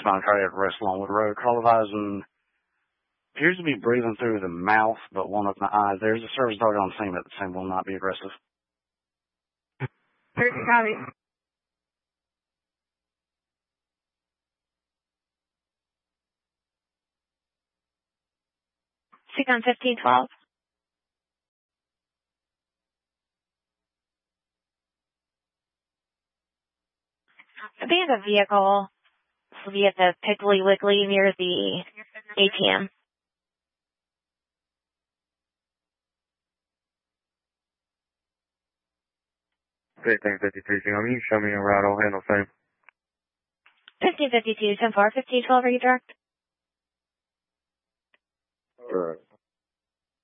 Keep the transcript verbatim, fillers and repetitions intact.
spinal cardiac arrest along with road. Carla Vison appears to be breathing through the mouth, but won't open the eyes. There's a service dog on scene, but the same will not be aggressive. Perfect copy. Stick on fifteen twelve. Be in the vehicle. This will be at the Piggly Wiggly near the A T M. fifteen fifty-two, can you show me a route? I'll handle same. fifteen fifty-two, ten four, fifteen twelve, are you direct? Alright.